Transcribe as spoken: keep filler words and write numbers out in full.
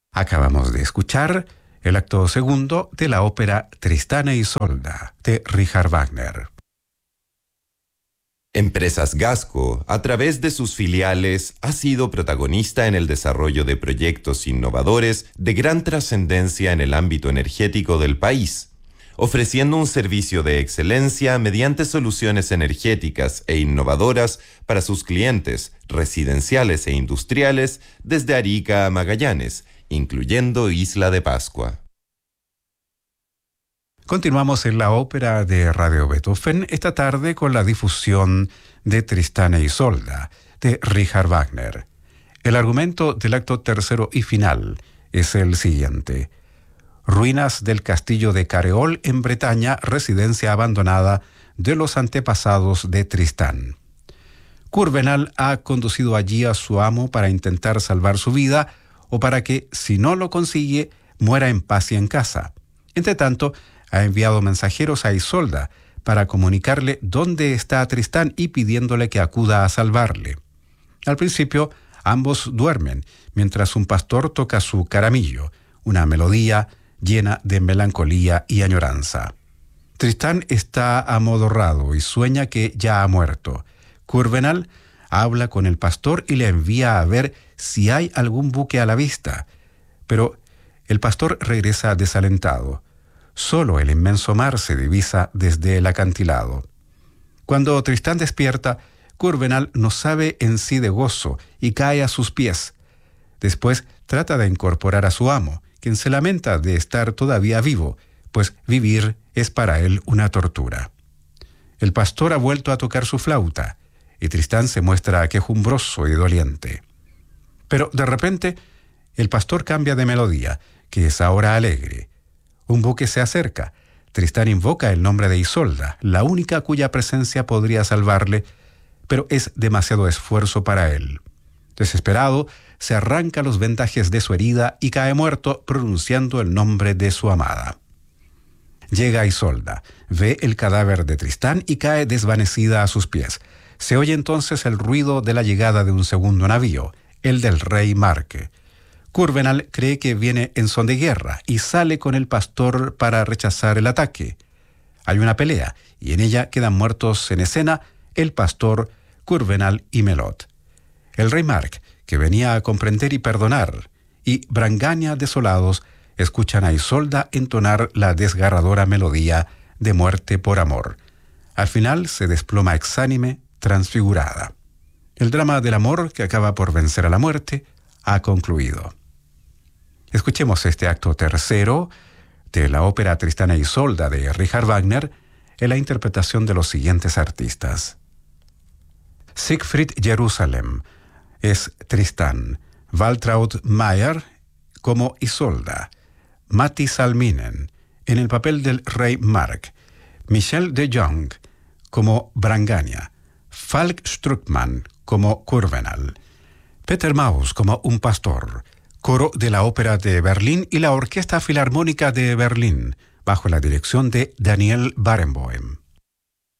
Acabamos de escuchar el acto segundo de la ópera Tristán e Isolda de Richard Wagner. Empresas Gasco, a través de sus filiales, ha sido protagonista en el desarrollo de proyectos innovadores de gran trascendencia en el ámbito energético del país, ofreciendo un servicio de excelencia mediante soluciones energéticas e innovadoras para sus clientes residenciales e industriales desde Arica a Magallanes, incluyendo Isla de Pascua. Continuamos en la ópera de Radio Beethoven esta tarde con la difusión de Tristán e Isolda de Richard Wagner. El argumento del acto tercero y final es el siguiente. Ruinas del castillo de Careol en Bretaña, residencia abandonada de los antepasados de Tristán. Courvenal ha conducido allí a su amo para intentar salvar su vida o para que, si no lo consigue, muera en paz y en casa. Entre tanto, ha enviado mensajeros a Isolda para comunicarle dónde está Tristán y pidiéndole que acuda a salvarle. Al principio, ambos duermen, mientras un pastor toca su caramillo, una melodía llena de melancolía y añoranza. Tristán está amodorrado y sueña que ya ha muerto. Courvenal habla con el pastor y le envía a ver si hay algún buque a la vista, pero el pastor regresa desalentado. Solo el inmenso mar se divisa desde el acantilado. Cuando Tristán despierta, Courvenal no sabe en sí de gozo y cae a sus pies. Después trata de incorporar a su amo, quien se lamenta de estar todavía vivo, pues vivir es para él una tortura. El pastor ha vuelto a tocar su flauta, y Tristán se muestra quejumbroso y doliente. Pero de repente, el pastor cambia de melodía, que es ahora alegre. Un buque se acerca. Tristán invoca el nombre de Isolda, la única cuya presencia podría salvarle, pero es demasiado esfuerzo para él. Desesperado, se arranca los vendajes de su herida y cae muerto pronunciando el nombre de su amada. Llega Isolda, ve el cadáver de Tristán y cae desvanecida a sus pies. Se oye entonces el ruido de la llegada de un segundo navío, el del rey Mark. Courvenal cree que viene en son de guerra y sale con el pastor para rechazar el ataque. Hay una pelea y en ella quedan muertos en escena el pastor, Courvenal y Melot. El rey Mark, que venía a comprender y perdonar, y Brangania desolados, escuchan a Isolda entonar la desgarradora melodía de muerte por amor. Al final se desploma exánime, transfigurada. El drama del amor que acaba por vencer a la muerte ha concluido. Escuchemos este acto tercero de la ópera Tristán e Isolda de Richard Wagner en la interpretación de los siguientes artistas. Siegfried Jerusalem es Tristán, Waltraud Mayer como Isolda, Matti Salminen en el papel del rey Mark, Michel de Jong como Brangania, Falk Struckmann como Courvenal, Peter Maus como un pastor, coro de la Ópera de Berlín y la Orquesta Filarmónica de Berlín, bajo la dirección de Daniel Barenboim.